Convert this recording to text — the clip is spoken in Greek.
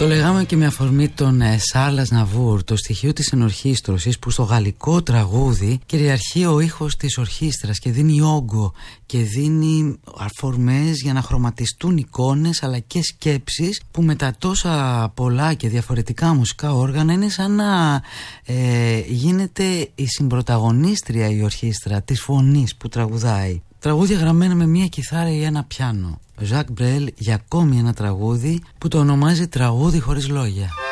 Το λέγαμε και με αφορμή τον Σάρλ Ναβούρ, το στοιχείο της ενορχήστρωσης, που στο γαλλικό τραγούδι κυριαρχεί ο ήχος της ορχήστρας και δίνει όγκο και δίνει αφορμές για να χρωματιστούν εικόνες αλλά και σκέψεις, που με τα τόσα πολλά και διαφορετικά μουσικά όργανα είναι σαν να γίνεται η συμπρωταγωνίστρια η ορχήστρα της φωνής που τραγουδάει. Τραγούδια γραμμένα με μία κιθάρα ή ένα πιάνο. Ο Ζακ Μπρέλ για ακόμη ένα τραγούδι που το ονομάζει «Τραγούδι χωρίς λόγια».